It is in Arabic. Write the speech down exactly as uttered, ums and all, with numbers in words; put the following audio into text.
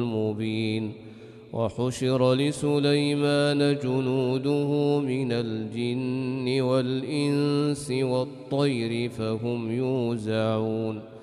مبين وحشر لسليمان جنوده من الجن والإنس والطير فهم يوزعون